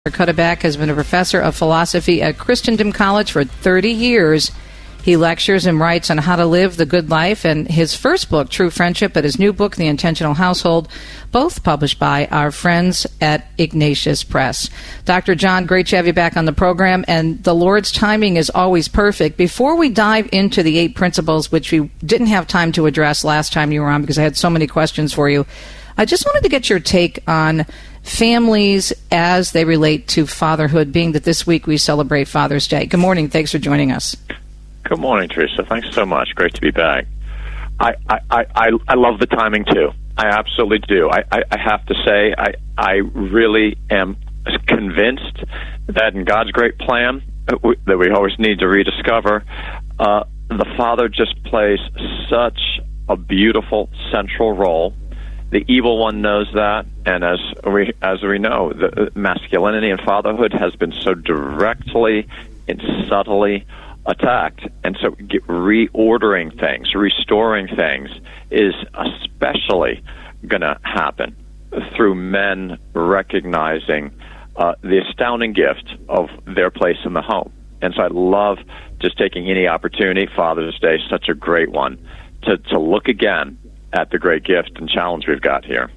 Cuddeback has been a professor of philosophy at Christendom College for 30 years. He lectures and writes on how to live the good life, and his first book, True Friendship, and his new book, The Intentional Household, both published by our friends at Ignatius Press. Dr. John, great to have you back on the program, and the Lord's timing is always perfect. Before we dive into the 8 principles, which we didn't have time to address last time you were on because I had so many questions for you, I just wanted to get your take on families as they relate to fatherhood, being that this week we celebrate Father's Day. Good morning. Thanks for joining us. Good morning, Teresa. Thanks so much. Great to be back. I love the timing, too. I absolutely do. I have to say, I really am convinced that in God's great plan that we always need to rediscover, the father just plays such a beautiful central role. The evil one knows that, and as we know, the masculinity and fatherhood has been so directly and subtly attacked. And so reordering things, restoring things is especially going to happen through men recognizing the astounding gift of their place in the home. And so I love just taking any opportunity. Father's Day is such a great one to look again at the great gift and challenge we've got here.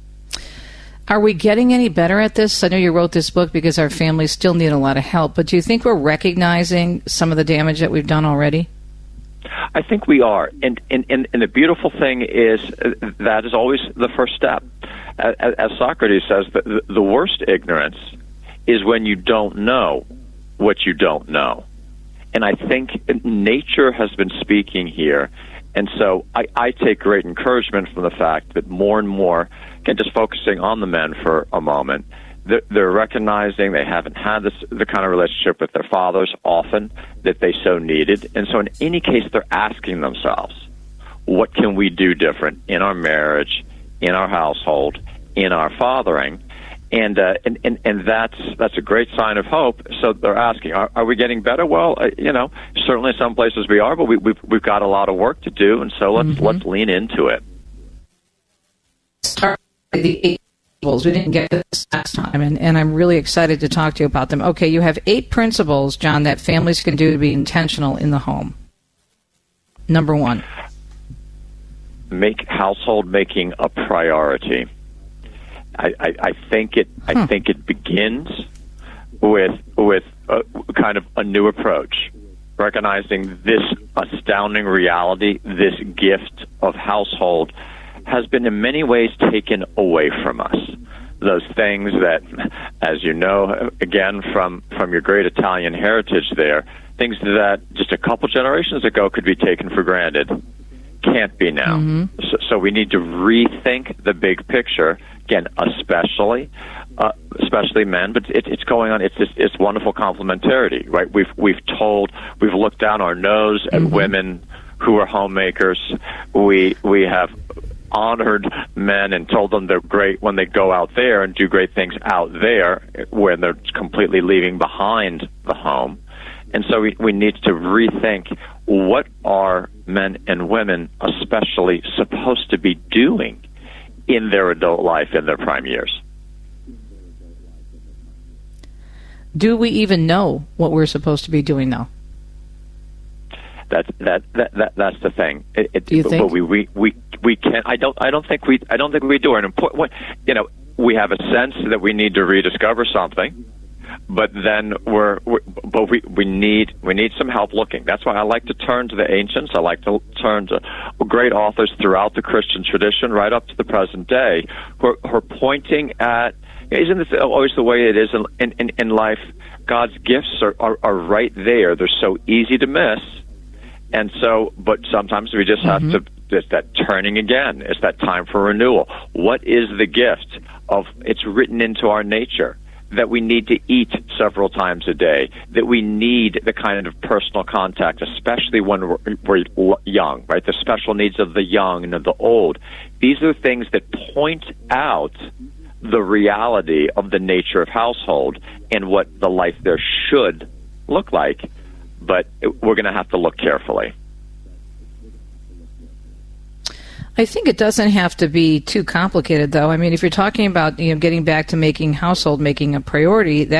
Are we getting any better at this? I know you wrote this book because our families still need a lot of help, but do you think we're recognizing some of the damage that we've done already? I think we are. And the beautiful thing is that is always the first step. As Socrates says, the worst ignorance is when you don't know what you don't know. And I think nature has been speaking here. And so I take great encouragement from the fact that more and more, again, just focusing on the men for a moment, they're recognizing they haven't had the kind of relationship with their fathers often that they so needed. And so in any case, they're asking themselves, what can we do different in our marriage, in our household, in our fathering? And that's a great sign of hope. So they're asking, are we getting better? Well, certainly in some places we are, but we've got a lot of work to do, and so let's lean into it. Start with the 8 principles. We didn't get this last time, and I'm really excited to talk to you about them. Okay, you have 8 principles, John, that families can do to be intentional in the home. Number 1. Make household making a priority. I think it begins with a kind of a new approach, recognizing this astounding reality, this gift of household has been in many ways taken away from us. Those things that, as you know, again, from your great Italian heritage there, things that just a couple generations ago could be taken for granted, can't be now. Mm-hmm. So we need to rethink the big picture, again, especially men, but it's going on. It's wonderful complementarity, right? We've looked down our nose at mm-hmm. women who are homemakers. We have honored men and told them they're great when they go out there and do great things out there where they're completely leaving behind the home. And so we need to rethink, what are men and women especially supposed to be doing in their adult life in their prime years? Do we even know what we're supposed to be doing now? That's the thing. Do you think? But we can't. I don't think we do. An important, we have a sense that we need to rediscover something. But then we need some help looking. That's why I like to turn to the ancients. I like to turn to great authors throughout the Christian tradition, right up to the present day, who are pointing at. Isn't this always the way it is in life? God's gifts are right there. They're so easy to miss, and so. But sometimes we just have mm-hmm. to. It's that turning again. It's that time for renewal. What is the gift of? It's written into our nature that we need to eat several times a day, that we need the kind of personal contact, especially when we're young, right? The special needs of the young and of the old. These are things that point out the reality of the nature of household and what the life there should look like. But we're going to have to look carefully. I think it doesn't have to be too complicated, though. I mean, if you're talking about getting back to making household making a priority, that